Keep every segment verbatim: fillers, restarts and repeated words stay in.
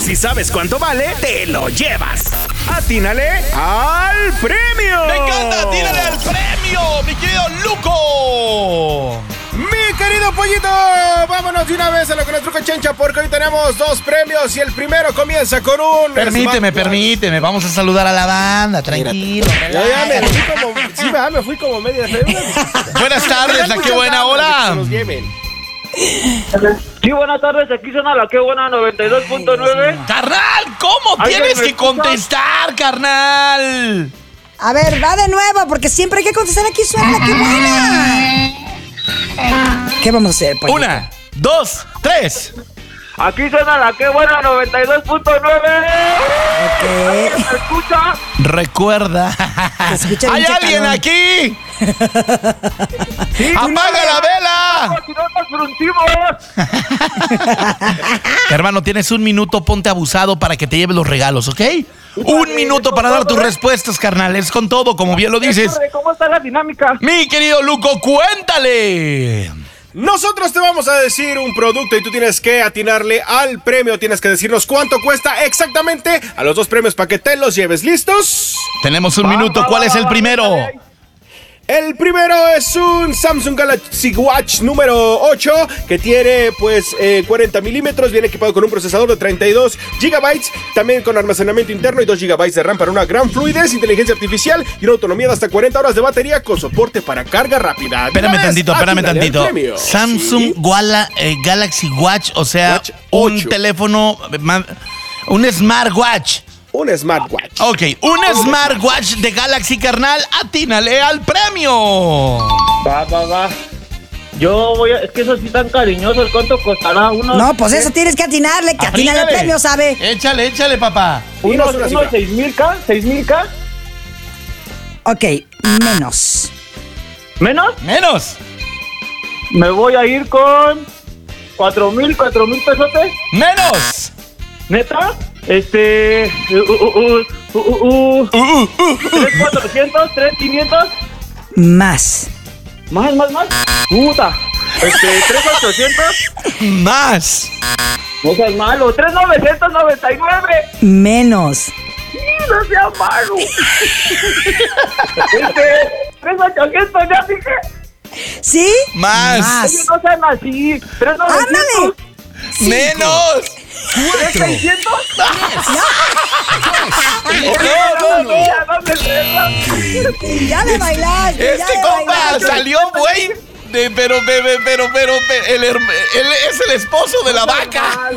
Si sabes cuánto vale, te lo llevas. ¡Atínale al premio! ¡Me encanta! ¡Atínale al premio, mi querido Luco! Mi querido Pollito, vámonos de una vez a lo que nos truca Chencha, porque hoy tenemos dos premios y el primero comienza con un... Permíteme, permíteme, vamos a saludar a la banda, tranquilo. Ya, ya me fui como... Sí, me, me fui como media... Buenas tardes, la qué buena hora. Sí, buenas tardes, aquí suena la que buena noventa y dos punto nueve. Carnal, ¿cómo tienes que contestar, carnal? A ver, va de nuevo, porque siempre hay que contestar aquí suena la que buena. ¿Qué vamos a hacer, Pollito? Una, dos, tres. Aquí suena la que buena noventa y dos punto nueve. Ok. ¿Me escucha? Recuerda. escucha ¡Hay bien alguien chacalón. aquí! Sí, ¡Apaga la vela! Si no nos fruncimos. Hermano, tienes un minuto, ponte abusado para que te lleves los regalos, ¿ok? Un minuto para dar tus respuestas, carnal. Es con todo, como bien lo dices. ¿Cómo está la dinámica? Mi querido Luco, cuéntale. Nosotros te vamos a decir un producto y tú tienes que atinarle al premio. Tienes que decirnos cuánto cuesta exactamente a los dos premios para que te los lleves. ¿Listos? Tenemos un minuto. ¿Cuál es el primero? El primero es un Samsung Galaxy Watch número ocho que tiene pues eh, cuarenta milímetros, viene equipado con un procesador de treinta y dos gigabytes, también con almacenamiento interno y dos gigabytes de RAM para una gran fluidez, inteligencia artificial y una autonomía de hasta cuarenta horas de batería con soporte para carga rápida. Espérame tantito, espérame tantito. Samsung ¿Sí? Wala, eh, Galaxy Watch, o sea, Watch un ocho. teléfono, un smartwatch. Un smartwatch. Ok, un smartwatch de Galaxy, carnal, atínale al premio. Va, va, va. Yo voy a... Es que esos sí tan cariñosos. ¿Cuánto costará uno? No, pues eso tienes que atinarle, que atínale el premio, ¿sabe? Échale, échale, papá. ¿Unos Dinos una unos cifra. seis mil K? ¿seis mil K? Ok, menos. ¿Menos? Menos, Me voy a ir con... ¿Cuatro mil, cuatro mil pesotes? menos. ¿Neta? Este... Uh, uh, uh, uh, uh, uh. Uh, uh, uh. ¿Tres cuatrocientos? ¿Tres quinientos? Más. ¿Más, más, más? Puta. Este... ¿Tres ochocientos? Más. No seas malo. ¿Tres novecientos noventa y nueve? Menos. Sí, no seas malo. Este... ¿Tres ochocientos? Ya dije. ¿Sí? Más. Más. Oye, no sean así. ¿Tres novecientos? ¡Ándale! Menos. ¿Tres seiscientos? No, no, no. Ya le bailaste, ya Este le compa bailaste. salió, güey. de- Pero, pero, pero, pero, pe- el herm- él es el esposo de la vaca.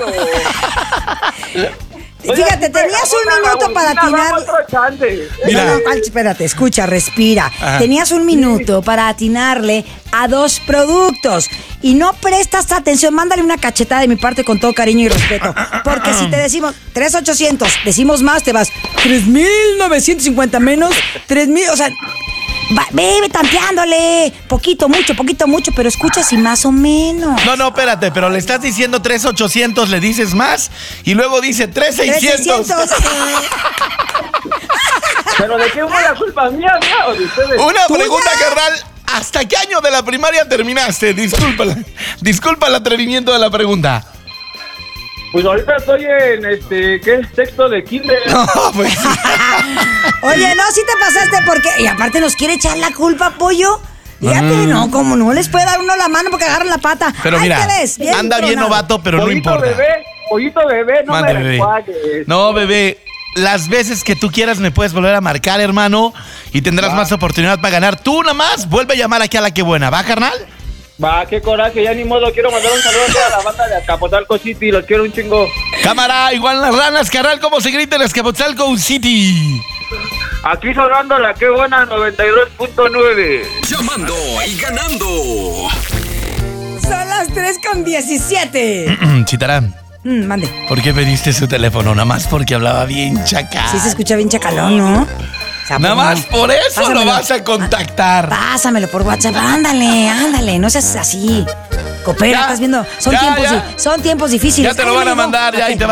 Fíjate, tenías un minuto para atinar. Mira. No, no, Alchi, espérate, escucha, respira. Ajá. Tenías un minuto para atinarle a dos productos y no prestas atención. Mándale una cachetada de mi parte con todo cariño y respeto. Porque si te decimos tres mil ochocientos, decimos más, te vas tres mil novecientos cincuenta menos tres mil, o sea, va, ve tanteándole. Poquito, mucho, poquito, mucho, pero escucha si más o menos. No, no, espérate, pero le estás diciendo tres mil ochocientos, le dices más y luego dice tres mil seiscientos. ¿Pero de qué fue la culpa mía, mía o de ustedes? Una ¿Tuya? pregunta, carnal. ¿Hasta qué año de la primaria terminaste? Disculpa, disculpa el atrevimiento de la pregunta. Pues ahorita estoy en este, ¿qué es? Sexto de kinder. No, pues. Oye, no, sí te pasaste porque... Y aparte nos quiere echar la culpa, pollo. Fíjate, no, como no les puede dar uno la mano porque agarran la pata. Pero Ahí mira, te ves, bien anda bien tronado. novato, pero no Pollito importa. bebé, pollito bebé, no Mande, me bebé. recuadres. No, bebé. Las veces que tú quieras me puedes volver a marcar, hermano, y tendrás más oportunidad para ganar. Tú nada más vuelve a llamar aquí a la que buena, ¿va, carnal? Va, qué coraje, ya ni modo. Quiero mandar un saludo a toda la banda de Azcapotzalco City. Los quiero un chingo. Cámara, igual las ranas, carnal, ¿cómo se grita en Azcapotzalco City? Aquí sonando la que buena noventa y dos punto nueve. Llamando y ganando. Son las tres con diecisiete. Chitarán, Mm, mande. ¿por qué pediste su teléfono? Nada más porque hablaba bien chacal. Sí se escucha bien chacalón, ¿no? O sea, Nada por- más por eso Pásamelo. lo vas a contactar. Pásamelo por WhatsApp. Ándale, ándale. No seas así. Coopera, Ya, estás viendo. Son ya, tiempos, ya. di- son tiempos difíciles. Ya te lo Ay, van a amigo. mandar, ya, y Ok. te